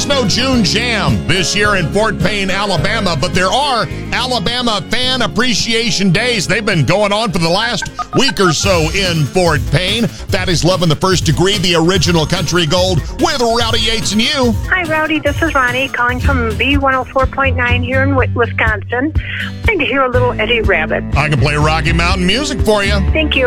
is no June Jam this year in Fort Payne, Alabama, but there are Alabama Fan Appreciation Days. They've been going on for the last week or so in Fort Payne. That is Love in the First Degree, the original Country Gold with Rowdy Yates and you. Hi, Rowdy. This is Ronnie calling from B104.9 here in Wisconsin. Trying to hear a little Eddie Rabbitt. I can play Rocky Mountain music for you. Thank you.